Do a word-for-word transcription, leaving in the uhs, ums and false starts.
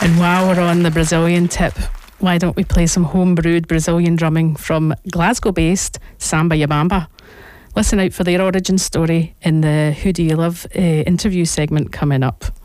And while we're on the Brazilian tip, why don't we play some home-brewed Brazilian drumming from Glasgow-based Samba Yabamba? Listen out for their origin story in the Who Do You Love uh, interview segment coming up.